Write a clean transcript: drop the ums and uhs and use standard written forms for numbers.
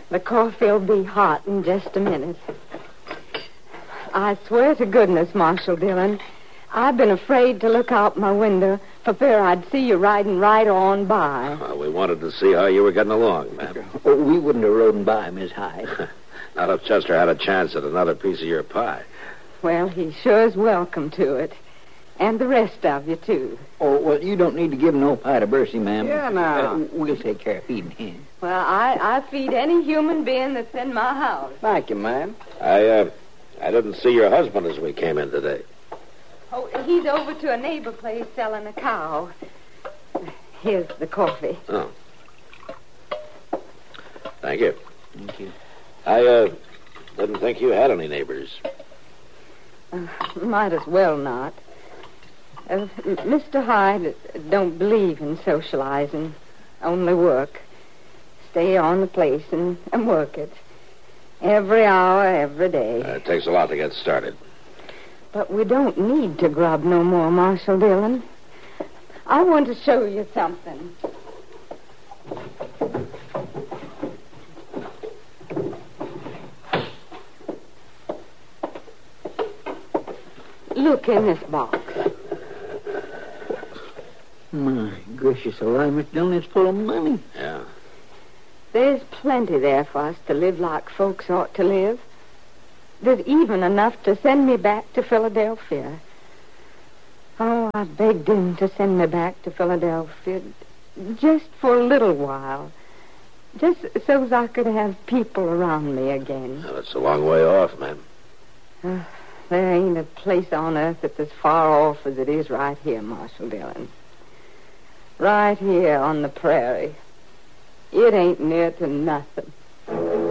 The coffee'll be hot in just a minute. I swear to goodness, Marshal Dillon, I've been afraid to look out my window for fear I'd see you riding right on by. We wanted to see how you were getting along, ma'am. Oh, we wouldn't have rode by, Miss Hyde. Not if Chester had a chance at another piece of your pie. Well, he sure is welcome to it. And the rest of you, too. Oh, well, you don't need to give no pie to Bercy, ma'am. Yeah, now. We'll take care of feeding him. Well, I feed any human being that's in my house. Thank you, ma'am. I didn't see your husband as we came in today. Oh, he's over to a neighbor place selling a cow. Here's the coffee. Oh. Thank you. Thank you. I didn't think you had any neighbors. Might as well not. Mr. Hyde don't believe in socializing. Only work. Stay on the place and work it. Every hour, every day. It takes a lot to get started. But we don't need to grub no more, Marshal Dillon. I want to show you something. Look in this box. My gracious alive, Miss Dillon, it's full of money. Yeah. There's plenty there for us to live like folks ought to live. There's even enough to send me back to Philadelphia. Oh, I begged him to send me back to Philadelphia just for a little while. Just so as I could have people around me again. Well, it's a long way off, ma'am. There ain't a place on earth that's as far off as it is right here, Marshal Dillon. Right here on the prairie. It ain't near to nothing.